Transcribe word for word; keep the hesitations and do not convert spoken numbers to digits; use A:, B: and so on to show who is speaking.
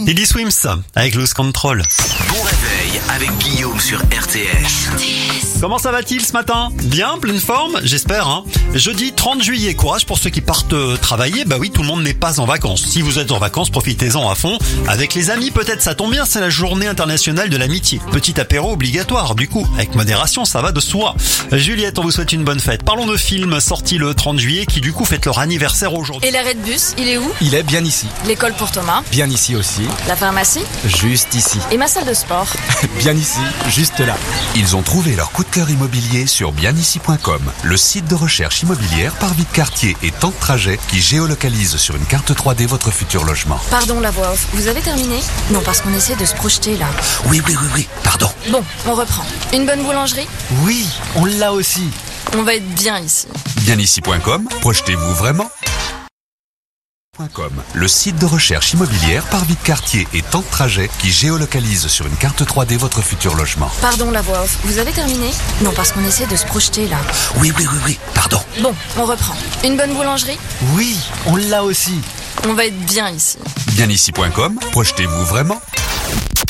A: Diddy Swims avec Lose Control.
B: Bon réveil avec Guillaume sur R T S.
A: Comment ça va-t-il ce matin? Bien, pleine forme, j'espère. Hein. Jeudi trente juillet, courage pour ceux qui partent euh, travailler. Bah oui, tout le monde n'est pas en vacances. Si vous êtes en vacances, profitez-en à fond. Avec les amis, peut-être ça tombe bien, c'est la journée internationale de l'amitié. Petit apéro obligatoire, du coup, avec modération, ça va de soi. Juliette, on vous souhaite une bonne fête. Parlons de films sortis le trente juillet qui du coup fêtent leur anniversaire aujourd'hui.
C: Et l'arrêt de bus, il est où?
D: Il est bien ici.
C: L'école pour Thomas?
D: Bien ici aussi.
C: La pharmacie?
D: Juste ici.
C: Et ma salle de sport?
D: Bien ici, juste là.
B: Ils ont trouvé leur coup de cœur immobilier sur bien ici point com, le site de recherche immobilière par vie de quartier et temps de trajet qui géolocalise sur une carte trois D votre futur logement.
C: Pardon la voix off, vous avez terminé? Non, parce qu'on essaie de se projeter là.
B: Oui, oui, oui, oui, pardon.
C: Bon, on reprend. Une bonne boulangerie?
D: Oui, on l'a aussi.
C: On va être bien ici.
B: bien ici point com, projetez-vous vraiment? .com, le site de recherche immobilière par vie de quartier et temps de trajet qui géolocalise sur une carte trois D votre futur logement.
C: Pardon la voix off, vous avez terminé? Non, parce qu'on essaie de se projeter là.
B: Oui, oui, oui, oui, pardon.
C: Bon, on reprend. Une bonne boulangerie?
D: Oui, on l'a aussi.
C: On va être bien ici.
B: bien ici point com, projetez-vous vraiment?